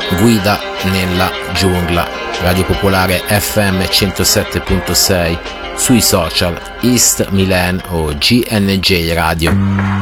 Guida nella giungla, Radio Popolare FM 107.6, sui social East Milan o GNJ Radio.